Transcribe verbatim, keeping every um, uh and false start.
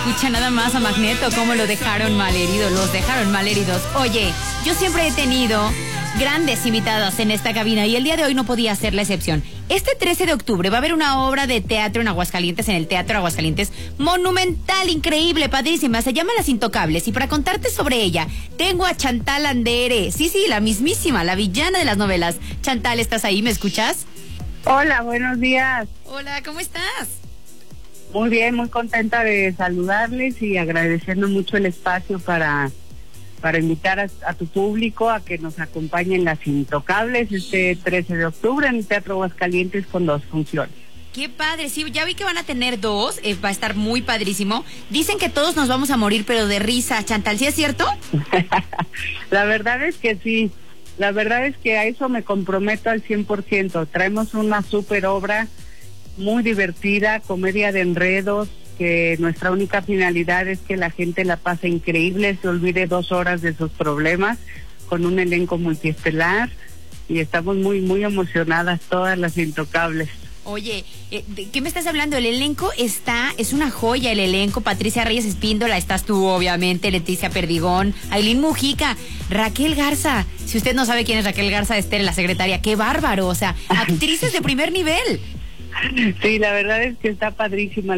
Escucha nada más a Magneto, cómo lo dejaron malherido, los dejaron malheridos. Oye, yo siempre he tenido grandes invitadas en esta cabina y el día de hoy no podía ser la excepción. Este trece de octubre va a haber una obra de teatro en Aguascalientes, en el Teatro Aguascalientes, monumental, increíble, padrísima, se llama Las Intocables, y para contarte sobre ella, tengo a Chantal Andere, sí, sí, la mismísima, la villana de las novelas. Chantal, ¿estás ahí? ¿Me escuchas? Hola, buenos días. Hola, ¿cómo estás? Muy bien, muy contenta de saludarles y agradeciendo mucho el espacio para, para invitar a, a tu público a que nos acompañen Las Intocables este trece de octubre en el Teatro Aguascalientes con dos funciones. Qué padre, sí, ya vi que van a tener dos, eh, va a estar muy padrísimo. Dicen que todos nos vamos a morir, pero de risa. Chantal, ¿sí es cierto? La verdad es que sí, la verdad es que a eso me comprometo al cien por ciento. Traemos una súper obra, muy divertida, comedia de enredos, que nuestra única finalidad es que la gente la pase increíble, se olvide dos horas de sus problemas, con un elenco multiestelar, y estamos muy, muy emocionadas todas las Intocables. Oye, eh, ¿de qué me estás hablando? El elenco está, es una joya el elenco. Patricia Reyes Espíndola, estás tú obviamente, Leticia Perdigón, Ailín Mujica, Raquel Garza. Si usted no sabe quién es Raquel Garza, Esther, la secretaria, qué bárbaro, o sea, actrices de primer nivel. Sí, la verdad es que está padrísima